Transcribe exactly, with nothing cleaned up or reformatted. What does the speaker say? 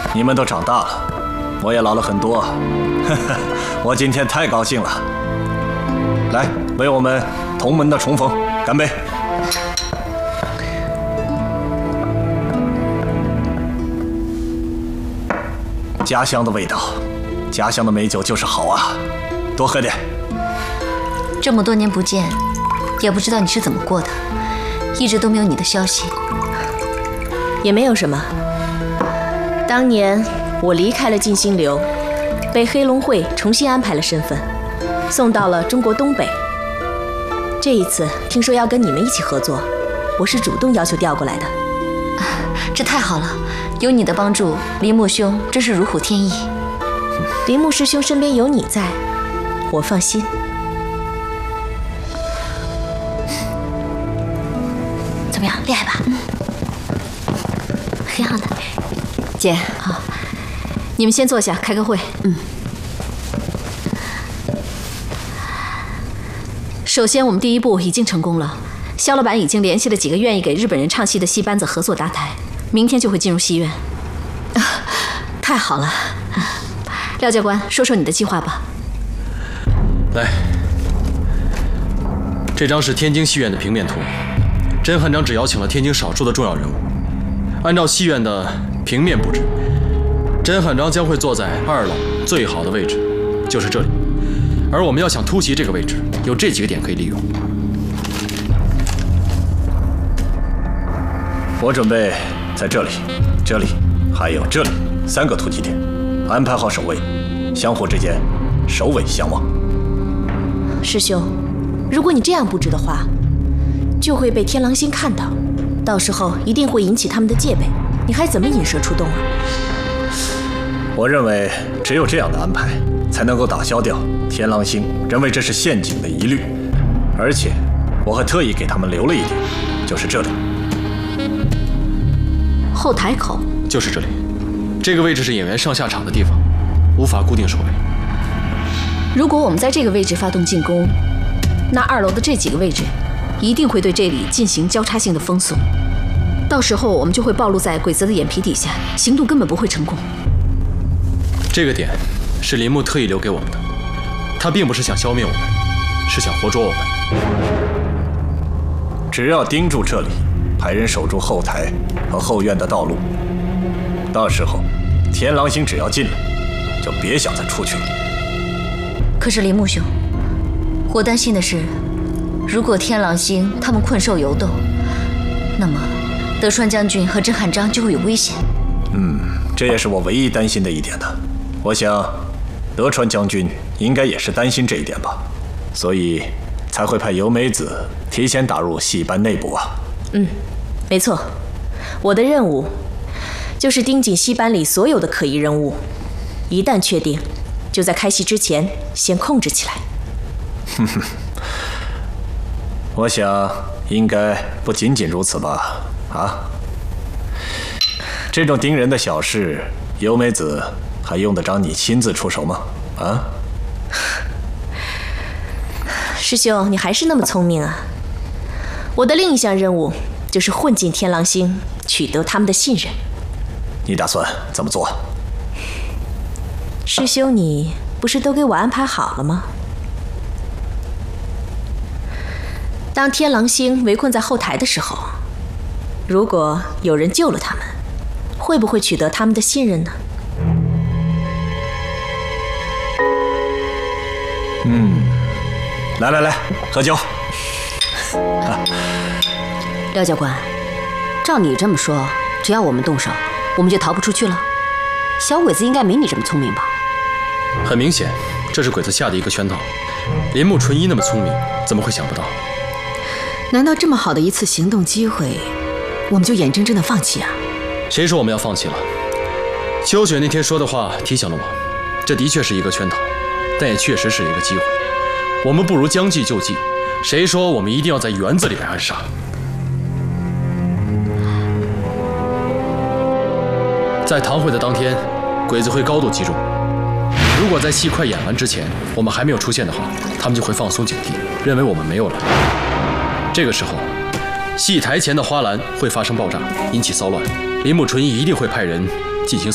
你们都长大了，我也老了很多，呵呵，我今天太高兴了。来，为我们同门的重逢干杯！家乡的味道，家乡的美酒就是好啊，多喝点。 这么多年不见，也不知道你是怎么过的，一直都没有你的消息。 也没有什么。当年我离开了静心流，被黑龙会重新安排了身份，送到了中国东北。这一次听说要跟你们一起合作，我是主动要求调过来的。 啊，这太好了，有你的帮助，林木兄真是如虎添翼。 林木师兄身边有你在，我放心。 怎么样，厉害吧？嗯，很好的。 姐，好，你们先坐下，开个会。嗯。首先，我们第一步已经成功了，肖老板已经联系了几个愿意给日本人唱戏的戏班子合作搭台，明天就会进入戏院。啊，太好了！廖教官，说说你的计划吧。 来，这张是天津戏院的平面图。甄汉章只邀请了天津少数的重要人物，按照戏院的平面布置，甄汉章将会坐在二楼最好的位置，就是这里。而我们要想突袭这个位置，有这几个点可以利用。 我准备在这里、这里，还有这里三个突击点，安排好守卫，相互之间首尾相望。 师兄，如果你这样布置的话，就会被天狼星看到，到时候一定会引起他们的戒备，你还怎么引蛇出洞啊？ 我认为只有这样的安排，才能够打消掉天狼星认为这是陷阱的疑虑。而且我还特意给他们留了一点，就是这里。 后台口就是这里，这个位置是演员上下场的地方，无法固定守卫。 如果我们在这个位置发动进攻，那二楼的这几个位置一定会对这里进行交叉性的封锁，到时候我们就会暴露在鬼子的眼皮底下，行动根本不会成功。 这个点是林木特意留给我们的，他并不是想消灭我们，是想活捉我们。 只要盯住这里，派人守住后台和后院的道路，到时候天狼星只要进来，就别想再出去了。 可是林木兄，我担心的是，如果天狼星他们困兽犹斗，那么德川将军和甄汉章就会有危险。 嗯，这也是我唯一担心的一点呢。我想，德川将军应该也是担心这一点吧，所以才会派由美子提前打入戏班内部啊。 嗯，没错，我的任务就是盯紧戏班里所有的可疑人物，一旦确定，就在开戏之前先控制起来。 哼哼，我想应该不仅仅如此吧？啊，这种盯人的小事，由美子还用得着你亲自出手吗？啊？ 师兄，你还是那么聪明啊！我的另一项任务就是混进天狼星，取得他们的信任。 你打算怎么做？ 师兄，你不是都给我安排好了吗？当天狼星围困在后台的时候，如果有人救了他们，会不会取得他们的信任呢？ 嗯，来来来，喝酒。 啊、廖教官，照你这么说，只要我们动手，我们就逃不出去了。小鬼子应该没你这么聪明吧？ 很明显，这是鬼子下的一个圈套。铃木纯一那么聪明，怎么会想不到？ 难道这么好的一次行动机会，我们就眼睁睁的放弃啊？ 谁说我们要放弃了？秋雪那天说的话提醒了我，这的确是一个圈套，但也确实是一个机会。我们不如将计就计。谁说我们一定要在园子里来暗杀？在堂会的当天，鬼子会高度集中。如果在戏快演完之前，我们还没有出现的话，他们就会放松警惕，认为我们没有来。这个时候，戏台前的花篮会发生爆炸，引起骚乱。铃木纯一一定会派人进行